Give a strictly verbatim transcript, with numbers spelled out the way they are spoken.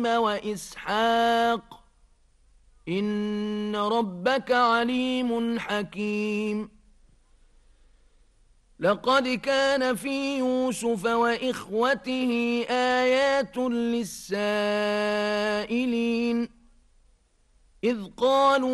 وإسحاق إن ربك عليم حكيم لقد كان في يوسف وإخوته آيات للسائلين إذ قالوا